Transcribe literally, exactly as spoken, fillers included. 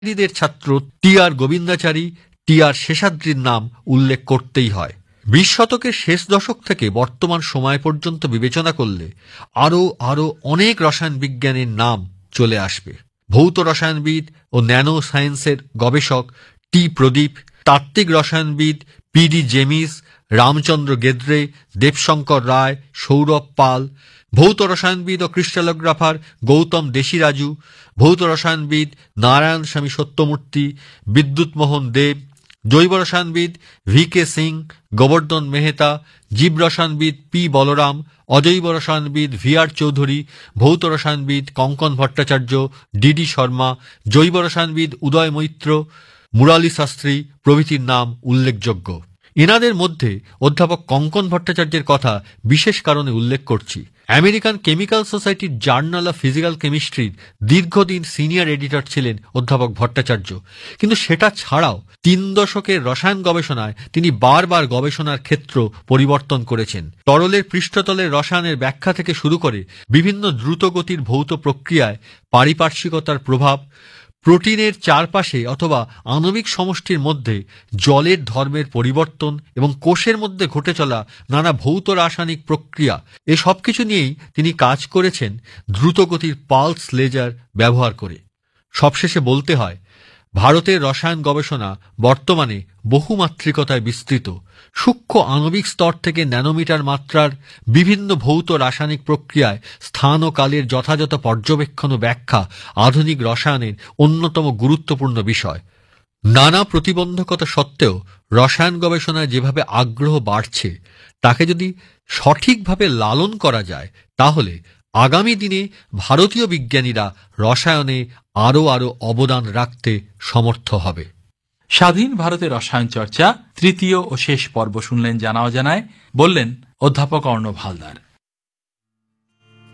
দের ছাত্র টি আর গোবিন্দাচারী, টি আর শেষাদ্রির নাম উল্লেখ করতেই হয়। বিশ শতকের শেষ দশক থেকে বর্তমান সময় পর্যন্ত বিবেচনা করলে আরও আরও অনেক রসায়ন বিজ্ঞানীর নাম চলে আসবে। ভৌত রসায়নবিদ ও ন্যানো সায়েন্সের গবেষক টি প্রদীপ, তাত্ত্বিক রসায়নবিদ পি ডি জেমিস, রামচন্দ্র গেদ্রে, দেবশঙ্কর রায়, সৌরভ পাল, ভৌত রসায়নবিদ ও ক্রিস্টালোগ্রাফার গৌতম দেশিরাজু, ভৌত রসায়নবিদ নারায়ণ স্বামী সত্যমূর্তি, বিদ্যুৎমোহন দেব, জৈব রসায়নবিদ ভি কে সিং, গোবর্ধন মেহতা, জীব রসায়নবিদ পি বলরাম, অজৈব রসায়নবিদ ভি আর চৌধুরী, ভৌত রসায়নবিদ কঙ্কন ভট্টাচার্য, ডি ডি শর্মা, জৈব রসায়নবিদ উদয় মৈত্র, মুরালী শাস্ত্রী প্রভৃতির নাম উল্লেখযোগ্য। এনাদের মধ্যে অধ্যাপক কঙ্কন ভট্টাচার্যের কথা বিশেষ কারণে উল্লেখ করছি। আমেরিকান কেমিক্যাল সোসাইটির জার্নাল অফ ফিজিক্যাল কেমিস্ট্রির দীর্ঘদিন সিনিয়র এডিটর ছিলেন অধ্যাপক ভট্টাচার্য। কিন্তু সেটা ছাড়াও তিন দশকের রসায়ন গবেষণায় তিনি বারবার গবেষণার ক্ষেত্র পরিবর্তন করেছেন। তরলের পৃষ্ঠতলের রসায়নের ব্যাখ্যা থেকে শুরু করে বিভিন্ন দ্রুতগতির ভৌত প্রক্রিয়ায় পারিপার্শ্বিকতার প্রভাব, প্রোটিনের চারপাশে অথবা আণবিক সমষ্টির মধ্যে জলের ধর্মের পরিবর্তন এবং কোষের মধ্যে ঘটে চলা নানা ভৌত রাসায়নিক প্রক্রিয়া, এ সব কিছু নিয়েই তিনি কাজ করেছেন দ্রুতগতির পালস লেজার ব্যবহার করে। সবশেষে বলতে হয়, ভারতের রসায়ন গবেষণা বর্তমানে বহুমাত্রিকতায় বিস্তৃত। সূক্ষ্ম আণবিক স্তর থেকে ন্যানোমিটার মাত্রার বিভিন্ন ভৌত রাসায়নিক প্রক্রিয়ায় স্থান ও কালের যথাযথ পর্যবেক্ষণ ও ব্যাখ্যা আধুনিক রসায়নের অন্যতম গুরুত্বপূর্ণ বিষয়। নানা প্রতিবন্ধকতা সত্ত্বেও রসায়ন গবেষণায় যেভাবে আগ্রহ বাড়ছে, তাকে যদি সঠিকভাবে লালন করা যায়, তাহলে আগামী দিনে ভারতীয় বিজ্ঞানীরা রসায়নে আরও আরও অবদান রাখতে সমর্থ হবে। স্বাধীন ভারতের রসায়ন চর্চা তৃতীয় ও শেষ পর্ব শুনলেন জানা অজানায়, বললেন অধ্যাপক অর্ণব হালদার।